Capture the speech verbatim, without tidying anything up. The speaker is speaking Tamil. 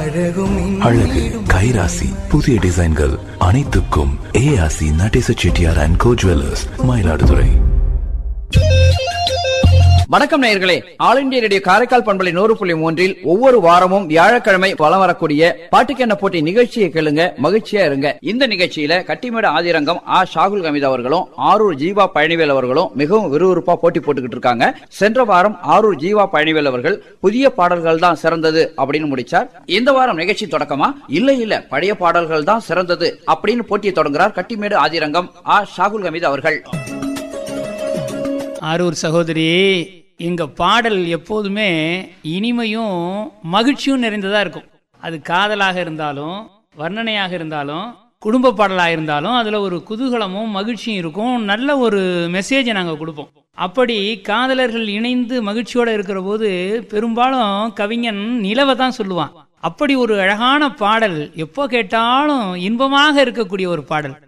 அழகு கைராசி புதிய டிசைன்கள் அனைத்துக்கும் ஏஆசி Natesa Chettiar and go jewellers, Mayiladuthurai. வணக்கம் நேயர்களே, ஆல் இண்டியா ரேடியோ காரைக்கால் பண்பலை நூறு புள்ளி மூன்றில் ஒவ்வொரு வாரமும் வியாழக்கிழமை வலம் வரக்கூடிய பாட்டுக்கென்ன போட்டி நிகழ்ச்சியை கேளுங்க, மகிழ்ச்சியா இருங்க. இந்த நிகழ்ச்சியில கட்டிமேடு ஆதிரங்கம் ஆ ஷாகுல் ஹமீத் அவர்களும் ஆரூர் ஜீவா பழனிவேல் அவர்களும் மிகவும் விறுவிறுப்பா போட்டி போட்டுக்கிட்டு இருக்காங்க. சென்ற வாரம் ஆரூர் ஜீவா பழனிவேல் அவர்கள் புதிய பாடல்கள் தான் சிறந்தது அப்படின்னு முடிச்சார். இந்த வாரம் நிகழ்ச்சி தொடக்கமா இல்ல இல்ல பழைய பாடல்கள் தான் சிறந்தது அப்படின்னு போட்டியை தொடங்குறார் கட்டிமேடு ஆதிரங்கம் ஆ ஷாகுல் ஹமீத் அவர்கள். ஆரூர் சகோதரி, எங்க பாடல் எப்போதுமே இனிமையும் மகிழ்ச்சியும் நிறைந்ததா இருக்கும். அது காதலாக இருந்தாலும், வர்ணனையாக இருந்தாலும், குடும்ப பாடலாக இருந்தாலும் அதுல ஒரு குதூகலமும் மகிழ்ச்சியும் இருக்கும். நல்ல ஒரு மெசேஜை நாங்க கொடுப்போம். அப்படி காதலர்கள் இணைந்து மகிழ்ச்சியோட இருக்கிற போது பெரும்பாலும் கவிஞன் நிலவை தான் சொல்லுவான். அப்படி ஒரு அழகான பாடல், எப்போ கேட்டாலும் இன்பமாக இருக்கக்கூடிய ஒரு பாடல்.